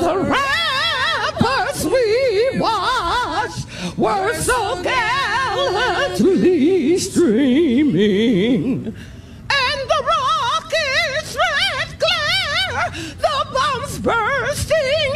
The ramparts we watched were so gallantly streaming, and the rocket's red glare, the bombs bursting